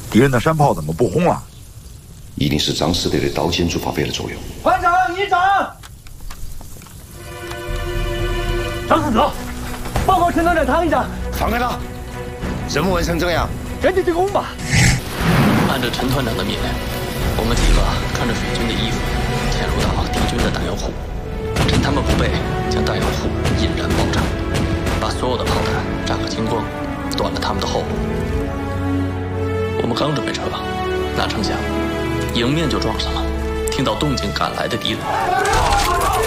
敌人的山炮怎么不轰了？ 一定是张师队的刀尖珠发挥了作用。 团长、营长，张四子，报告陈团长、唐营长， 放开他！任务完成怎样？ 赶紧进攻吧！ 按照陈团长的命令，我们几个穿着水军的衣服，潜入到敌军的弹药库，趁他们不备，将弹药库引燃爆炸，把所有的炮弹炸个精光，断了他们的后路。我们刚准备撤，哪成想迎面就撞上了听到动静赶来的敌人。